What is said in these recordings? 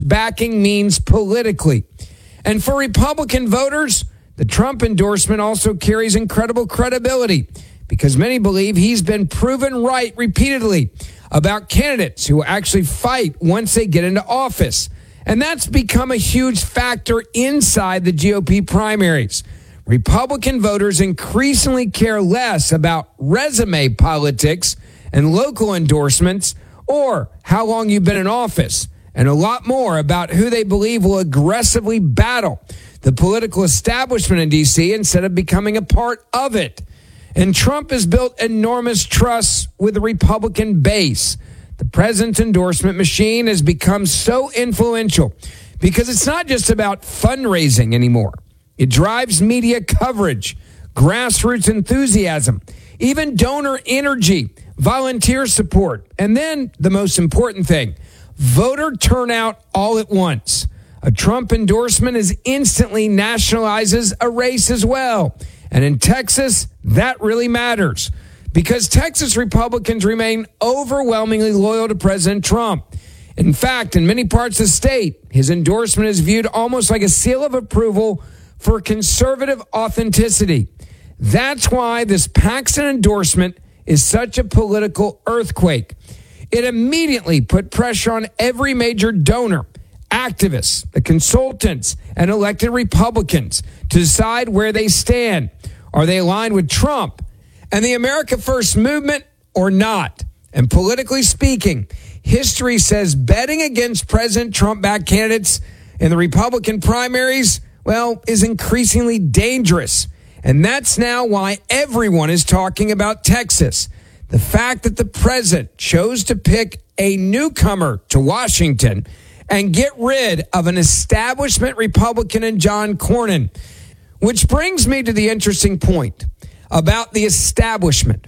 backing means politically. And for Republican voters, the Trump endorsement also carries incredible credibility because many believe he's been proven right repeatedly about candidates who actually fight once they get into office. And that's become a huge factor inside the GOP primaries. Republican voters increasingly care less about resume politics and local endorsements or how long you've been in office, and a lot more about who they believe will aggressively battle the political establishment in D.C. instead of becoming a part of it. And Trump has built enormous trust with the Republican base. The president's endorsement machine has become so influential because it's not just about fundraising anymore. It drives media coverage, grassroots enthusiasm, even donor energy, volunteer support, and then the most important thing, voter turnout all at once. A Trump endorsement is instantly nationalizes a race as well. And in Texas, that really matters because Texas Republicans remain overwhelmingly loyal to President Trump. In fact, in many parts of the state, his endorsement is viewed almost like a seal of approval for conservative authenticity. That's why this Paxton endorsement is such a political earthquake. It immediately put pressure on every major donor, activists, the consultants, and elected Republicans to decide where they stand. Are they aligned with Trump and the America First movement or not? And politically speaking, history says betting against President Trump-backed candidates in the Republican primaries, well, is increasingly dangerous. And that's now why everyone is talking about Texas. The fact that the president chose to pick a newcomer to Washington and get rid of an establishment Republican in John Cornyn. Which brings me to the interesting point about the establishment.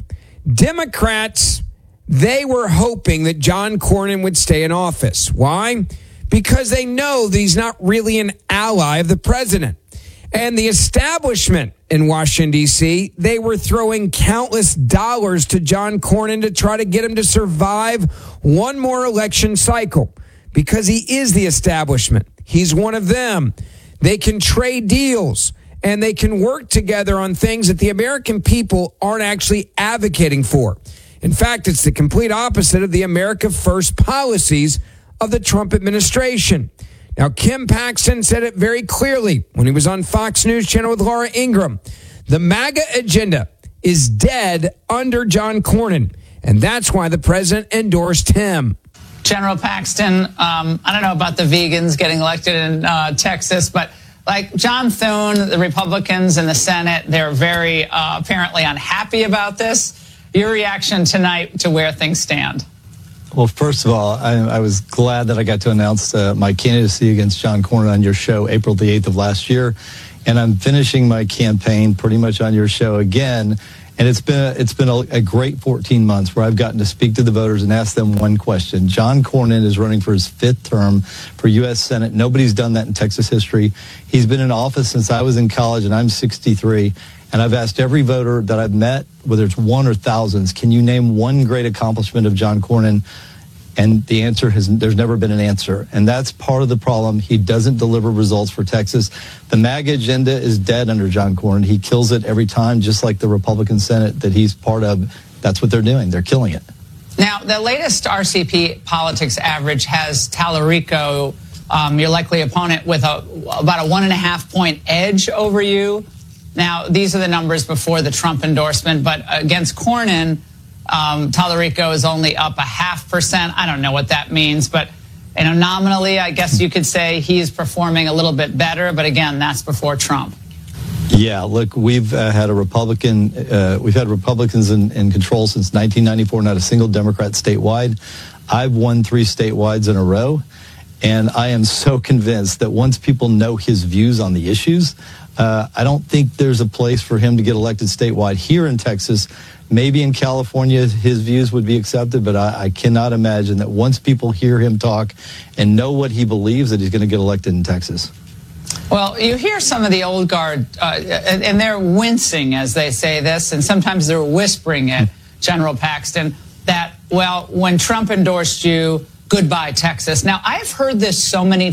Democrats, they were hoping that John Cornyn would stay in office. Why? Because they know that he's not really an ally of the president. And the establishment in Washington, D.C., they were throwing countless dollars to John Cornyn to try to get him to survive one more election cycle because he is the establishment. He's one of them. They can trade deals and they can work together on things that the American people aren't actually advocating for. In fact, it's the complete opposite of the America First policies of the Trump administration. Now, Kim Paxton said it very clearly when he was on Fox News Channel with Laura Ingraham. The MAGA agenda is dead under John Cornyn, and that's why the president endorsed him. General Paxton, I don't know about the vegans getting elected in Texas, but like John Thune, the Republicans in the Senate, they're very apparently unhappy about this. Your reaction tonight to where things stand? Well, first of all, I was glad that I got to announce my candidacy against John Cornyn on your show April the 8th of last year. And I'm finishing my campaign pretty much on your show again. And it's been a great 14 months where I've gotten to speak to the voters and ask them one question. John Cornyn is running for his 5th term for U.S. Senate. Nobody's done that in Texas history. He's been in office since I was in college, and I'm 63. And I've asked every voter that I've met, whether it's one or thousands, can you name one great accomplishment of John Cornyn? And the answer there's never been an answer. And that's part of the problem. He doesn't deliver results for Texas. The MAGA agenda is dead under John Cornyn. He kills it every time, just like the Republican Senate that he's part of. That's what they're doing. They're killing it. Now, the latest RCP politics average has Tallarico, your likely opponent, with about a 1.5-point edge over you. Now, these are the numbers before the Trump endorsement, but against Cornyn, Tallarico is only up 0.5%. I don't know what that means, but nominally, I guess you could say he's performing a little bit better. But again, that's before Trump. Yeah, look, we've had Republicans in control since 1994. Not a single Democrat statewide. I've won 3 statewides in a row, and I am so convinced that once people know his views on the issues, I don't think there's a place for him to get elected statewide here in Texas. Maybe in California, his views would be accepted, but I cannot imagine that once people hear him talk and know what he believes, that he's going to get elected in Texas. Well, you hear some of the old guard, and they're wincing as they say this, and sometimes they're whispering it, General Paxton, that, well, when Trump endorsed you, goodbye, Texas. Now, I've heard this so many